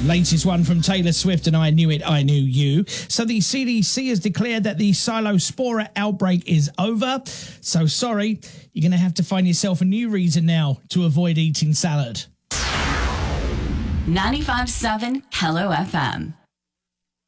Latest one from Taylor Swift and I Knew It, I Knew You. So the CDC has declared that the Cyclospora outbreak is over. So sorry, you're going to have to find yourself a new reason now to avoid eating salad. 95.7 Hello FM.